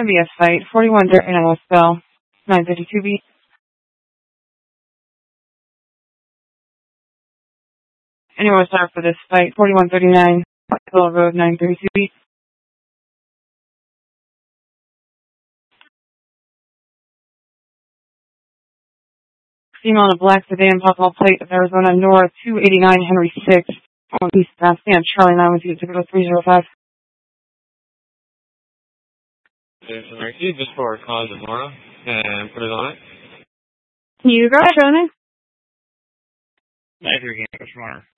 MBS fight, 41 Dirt and West Bell, 952B. Anyone start for this fight, 4139, Bill Road, 932B. Female in a black sedan, Poplar plate of Arizona North, 289 Henry 6. On East Stand, Charlie 9 with you, typical 305. Jason Mercy, just for cause of Nora, and put it on it. You go, Charlie. 93 Campus Runner.